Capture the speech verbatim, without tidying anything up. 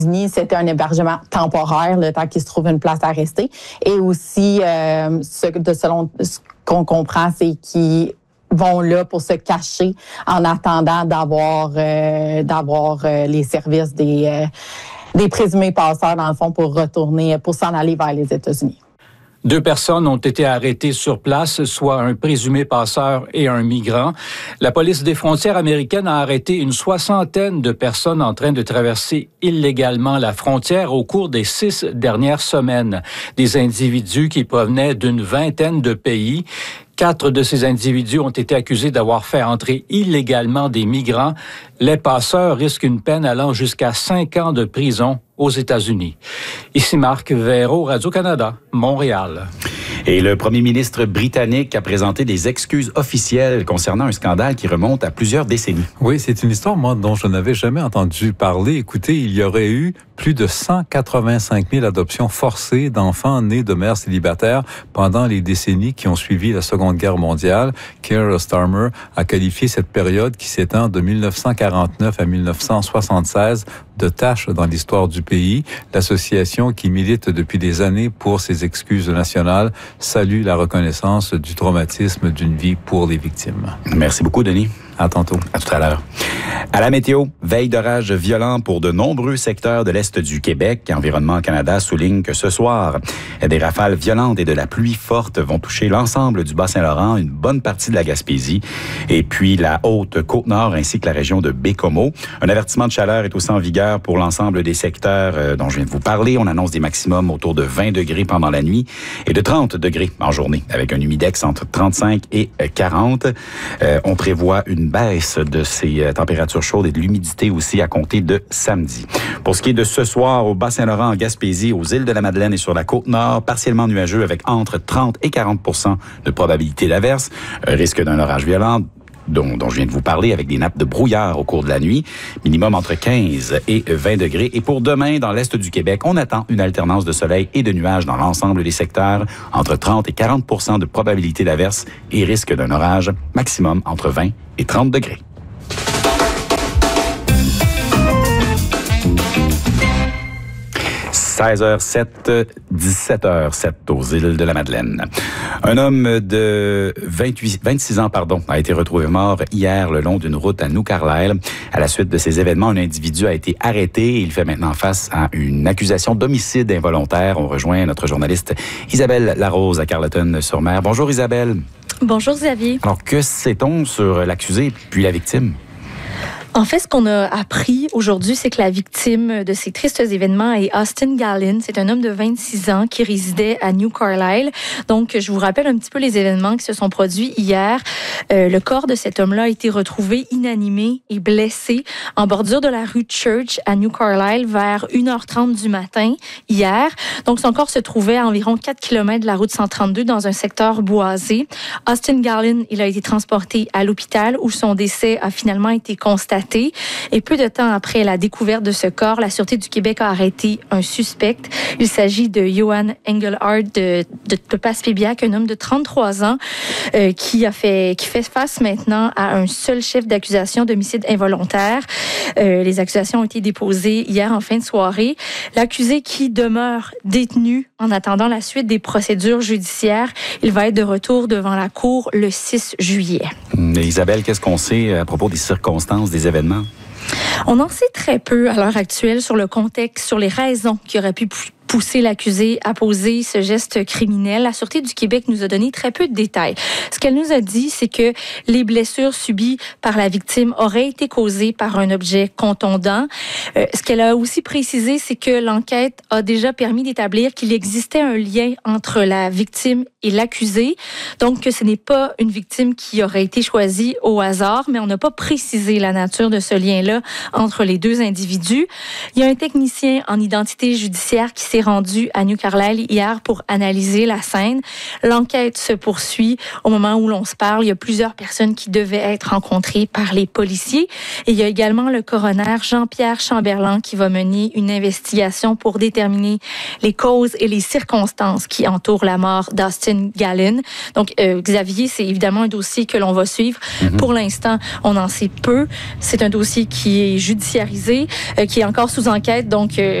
C'était un hébergement temporaire, le temps qu'il se trouve une place à rester. Et aussi, euh, ce, de, selon ce qu'on comprend, c'est qu'ils vont là pour se cacher en attendant d'avoir euh, d'avoir euh, les services des, euh, des présumés passeurs, dans le fond, pour retourner, pour s'en aller vers les États-Unis. Deux personnes ont été arrêtées sur place, soit un présumé passeur et un migrant. La police des frontières américaines a arrêté une soixantaine de personnes en train de traverser illégalement la frontière au cours des six dernières semaines. Des individus qui provenaient d'une vingtaine de pays. Quatre de ces individus ont été accusés d'avoir fait entrer illégalement des migrants. Les passeurs risquent une peine allant jusqu'à cinq ans de prison aux États-Unis. Ici Marc Véro, Radio-Canada, Montréal. Et le premier ministre britannique a présenté des excuses officielles concernant un scandale qui remonte à plusieurs décennies. Oui, c'est une histoire, moi, dont je n'avais jamais entendu parler. Écoutez, il y aurait eu plus de cent quatre-vingt-cinq mille adoptions forcées d'enfants nés de mères célibataires pendant les décennies qui ont suivi la Seconde Guerre mondiale. Keir Starmer a qualifié cette période qui s'étend de mille neuf cent quarante-neuf à mille neuf cent soixante-seize de tâche dans l'histoire du pays. L'association qui milite depuis des années pour ces excuses nationales salue la reconnaissance du traumatisme d'une vie pour les victimes. Merci beaucoup, Denis. À tantôt. À tout à l'heure. À la météo, veille d'orage violent pour de nombreux secteurs de l'Est du Québec. Environnement Canada souligne que ce soir, des rafales violentes et de la pluie forte vont toucher l'ensemble du Bas-Saint-Laurent, une bonne partie de la Gaspésie, et puis la Haute-Côte-Nord ainsi que la région de Baie-Comeau. Un avertissement de chaleur est aussi en vigueur pour l'ensemble des secteurs dont je viens de vous parler. On annonce des maximums autour de vingt degrés pendant la nuit et de trente degrés en journée, avec un humidex entre trente-cinq et quarante. Euh, on prévoit une baisse de ces euh, températures chaudes et de l'humidité aussi à compter de samedi. Pour ce qui est de ce soir, au Bas-Saint-Laurent, en Gaspésie, aux îles de la Madeleine et sur la Côte-Nord, partiellement nuageux avec entre trente et quarante pour cent de probabilité d'averse. Euh, risque d'un orage violent Dont, dont je viens de vous parler, avec des nappes de brouillard au cours de la nuit, minimum entre quinze et vingt degrés. Et pour demain, dans l'Est du Québec, on attend une alternance de soleil et de nuages dans l'ensemble des secteurs, entre trente et quarante pour cent de probabilité d'averse et risque d'un orage, maximum entre vingt et trente degrés. seize heures sept, dix-sept heures sept aux îles de la Madeleine. Un homme de vingt-huit, vingt-six ans pardon, a été retrouvé mort hier le long d'une route à New Carlisle. À la suite de ces événements, un individu a été arrêté et il fait maintenant face à une accusation d'homicide involontaire. On rejoint notre journaliste Isabelle Larose à Carleton-sur-Mer. Bonjour Isabelle. Bonjour Xavier. Alors, que sait-on sur l'accusé puis la victime? En fait, ce qu'on a appris aujourd'hui, c'est que la victime de ces tristes événements est Austin Gallin. C'est un homme de vingt-six ans qui résidait à New Carlisle. Donc, je vous rappelle un petit peu les événements qui se sont produits hier. Euh, le corps de cet homme-là a été retrouvé inanimé et blessé en bordure de la rue Church à New Carlisle vers une heure trente du matin hier. Donc, son corps se trouvait à environ quatre kilomètres de la route cent trente-deux dans un secteur boisé. Austin Gallin, il a été transporté à l'hôpital où son décès a finalement été constaté. Et peu de temps après la découverte de ce corps, la Sûreté du Québec a arrêté un suspect. Il s'agit de Johan Engelhardt de, de, de Passepébiac, un homme de trente-trois ans euh, qui a fait qui fait face maintenant à un seul chef d'accusation d'homicide involontaire. Euh, les accusations ont été déposées hier en fin de soirée. L'accusé qui demeure détenu en attendant la suite des procédures judiciaires, il va être de retour devant la cour le six juillet. Mais Isabelle, qu'est-ce qu'on sait à propos des circonstances des événements? On en sait très peu à l'heure actuelle sur le contexte, sur les raisons qui auraient pu pousser l'accusé à poser ce geste criminel. La Sûreté du Québec nous a donné très peu de détails. Ce qu'elle nous a dit, c'est que les blessures subies par la victime auraient été causées par un objet contondant. Euh, ce qu'elle a aussi précisé, c'est que l'enquête a déjà permis d'établir qu'il existait un lien entre la victime et l'accusé. Donc, que ce n'est pas une victime qui aurait été choisie au hasard, mais on n'a pas précisé la nature de ce lien-là entre les deux individus. Il y a un technicien en identité judiciaire qui s'est s'est rendu à New Carlisle hier pour analyser la scène. L'enquête se poursuit. Au moment où l'on se parle, il y a plusieurs personnes qui devaient être rencontrées par les policiers. Et il y a également le coroner Jean-Pierre Chamberlain qui va mener une investigation pour déterminer les causes et les circonstances qui entourent la mort d'Austin Gallin. Donc, euh, Xavier, c'est évidemment un dossier que l'on va suivre. Mm-hmm. Pour l'instant, on en sait peu. C'est un dossier qui est judiciarisé, euh, qui est encore sous enquête. Donc, euh,